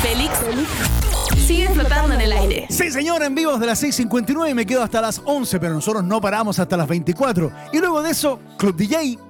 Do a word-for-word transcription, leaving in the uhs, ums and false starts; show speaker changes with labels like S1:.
S1: Félix sigue flotando en el aire.
S2: Sí, señora, en vivo de las seis cincuenta y nueve me quedo hasta las once, pero nosotros no paramos hasta las veinticuatro. Y luego de eso, Club D J